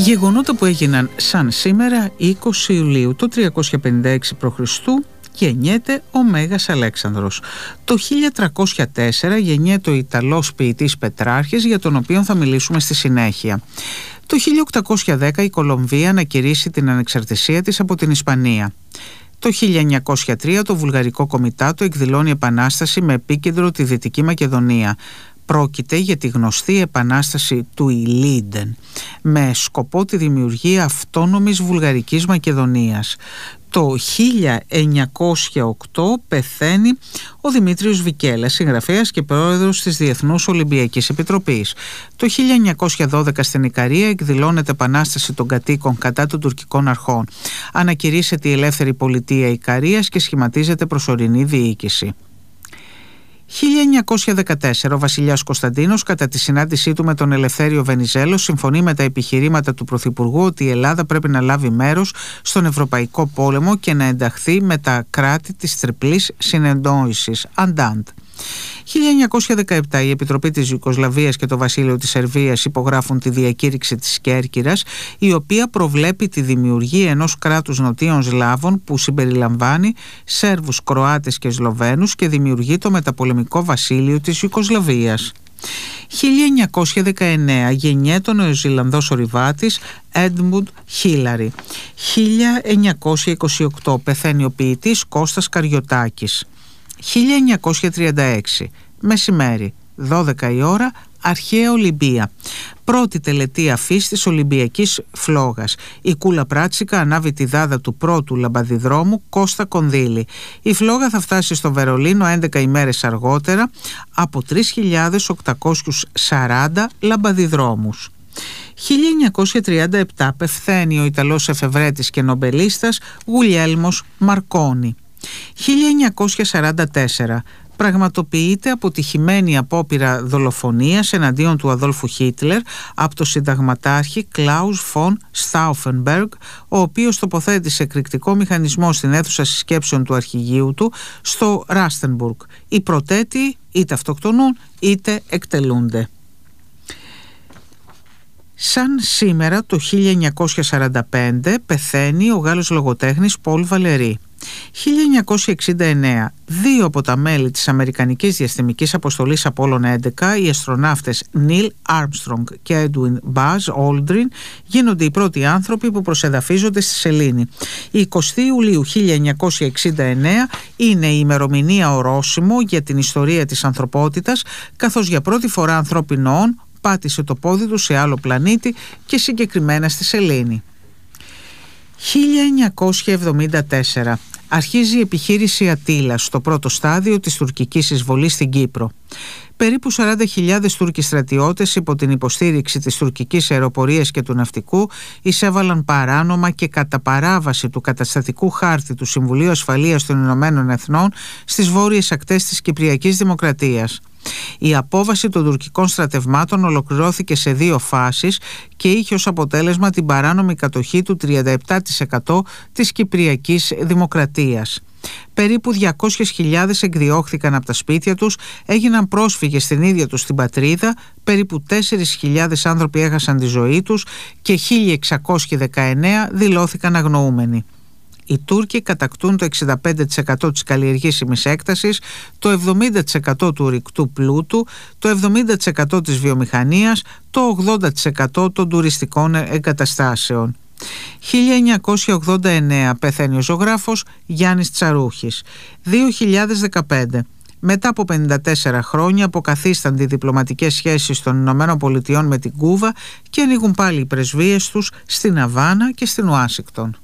Γεγονότα που έγιναν σαν σήμερα 20 Ιουλίου το 356 π.Χ. γεννιέται ο Μέγας Αλέξανδρος. Το 1304 γεννιέται ο Ιταλός ποιητής Πετράρχης, για τον οποίο θα μιλήσουμε στη συνέχεια. Το 1810 η Κολομβία ανακηρύσσει την ανεξαρτησία της από την Ισπανία. Το 1903 το Βουλγαρικό Κομιτάτο εκδηλώνει επανάσταση με επίκεντρο τη Δυτική Μακεδονία. Πρόκειται για τη γνωστή επανάσταση του Ηλίντεν, με σκοπό τη δημιουργία αυτόνομης Βουλγαρικής Μακεδονίας. Το 1908 πεθαίνει ο Δημήτριος Βικέλας, συγγραφέας και πρόεδρος της Διεθνούς Ολυμπιακής Επιτροπής. Το 1912 στην Ικαρία εκδηλώνεται επανάσταση των κατοίκων κατά των τουρκικών αρχών. Ανακηρύσσεται η ελεύθερη πολιτεία Ικαρίας και σχηματίζεται προσωρινή διοίκηση. 1914 ο βασιλιάς Κωνσταντίνος, κατά τη συνάντησή του με τον Ελευθέριο Βενιζέλο, συμφωνεί με τα επιχειρήματα του Πρωθυπουργού ότι η Ελλάδα πρέπει να λάβει μέρος στον Ευρωπαϊκό Πόλεμο και να ενταχθεί με τα κράτη της τριπλής συνεννόησης Αντάντ. 1917 η Επιτροπή της Ιουγκοσλαβίας και το Βασίλειο της Σερβίας υπογράφουν τη διακήρυξη της Κέρκυρας, η οποία προβλέπει τη δημιουργία ενός κράτους Νοτίων Σλάβων που συμπεριλαμβάνει Σέρβους, Κροάτες και Σλοβαίνους και δημιουργεί το μεταπολεμικό Βασίλειο της Ιουγκοσλαβίας. 1919 γεννιέται ο Νεοζηλανδός ορειβάτης Έντμουντ Χίλαρη. 1928 πεθαίνει ο ποιητής Κώστας Καριωτάκης. 1936 μεσημέρι, 12 η ώρα, αρχαία Ολυμπία. Πρώτη τελετή αφής της Ολυμπιακής Φλόγας. Η Κούλα Πράτσικα ανάβει τη δάδα του πρώτου λαμπαδιδρόμου Κώστα Κονδύλη. Η φλόγα θα φτάσει στο Βερολίνο 11 ημέρες αργότερα από 3.840 λαμπαδιδρόμους. 1937 πεθαίνει ο Ιταλός εφευρέτης και νομπελίστας Γουλιέλμος Μαρκόνι. 1944 πραγματοποιείται αποτυχημένη απόπειρα δολοφονίας εναντίον του Αδόλφου Χίτλερ από το συνταγματάρχη Κλάους Φον Στάουφενμπεργκ, ο οποίος τοποθέτησε εκρηκτικό μηχανισμό στην αίθουσα συσκέψεων του αρχηγείου του στο Ράστενμπουργκ. Οι προτέτειοι είτε αυτοκτονούν είτε εκτελούνται. Σαν σήμερα το 1945 πεθαίνει ο Γάλλος λογοτέχνης Πολ Βαλερή. 1969 δύο από τα μέλη της Αμερικανικής Διαστημικής Αποστολής Απόλλων 11, οι αστροναύτες Νίλ Άρμστρονγκ και Έντουιν Μπάζ Όλντριν, γίνονται οι πρώτοι άνθρωποι που προσεδαφίζονται στη σελήνη. Η 20 Ιουλίου 1969 είναι η ημερομηνία ορόσημο για την ιστορία της ανθρωπότητας, καθώς για πρώτη φορά ανθρώπινο όν πάτησε το πόδι του σε άλλο πλανήτη και συγκεκριμένα στη σελήνη. 1974 αρχίζει η επιχείρηση Ατήλα στο πρώτο στάδιο της τουρκικής εισβολής στην Κύπρο. Περίπου 40.000 Τούρκοι στρατιώτες υπό την υποστήριξη της τουρκικής αεροπορίας και του ναυτικού εισέβαλαν παράνομα και κατά παράβαση του καταστατικού χάρτη του Συμβουλίου Ασφαλείας των Ηνωμένων Εθνών στις βόρειες ακτές της Κυπριακής Δημοκρατίας. Η απόβαση των τουρκικών στρατευμάτων ολοκληρώθηκε σε δύο φάσεις και είχε ως αποτέλεσμα την παράνομη κατοχή του 37% της Κυπριακής Δημοκρατίας. Περίπου 200.000 εκδιώχθηκαν από τα σπίτια τους, έγιναν πρόσφυγες στην ίδια τους την πατρίδα, περίπου 4.000 άνθρωποι έχασαν τη ζωή τους και 1.619 δηλώθηκαν αγνοούμενοι. Οι Τούρκοι κατακτούν το 65% της καλλιεργήσιμης έκτασης, το 70% του ορυκτού πλούτου, το 70% της βιομηχανίας, το 80% των τουριστικών εγκαταστάσεων. 1989 πεθαίνει ο ζωγράφος Γιάννης Τσαρούχης. 2015 μετά από 54 χρόνια αποκαθίστανται οι διπλωματικές σχέσεις των Ηνωμένων Πολιτειών με την Κούβα και ανοίγουν πάλι οι πρεσβείες τους στην Αβάνα και στην Ουάσιγκτον.